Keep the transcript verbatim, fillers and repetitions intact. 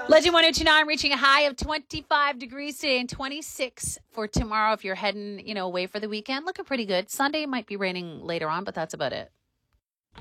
Legend one oh two nine reaching a high of twenty-five degrees today and twenty-six for tomorrow. If you're heading, you know, away for the weekend, looking pretty good. Sunday might be raining later on, but that's about it.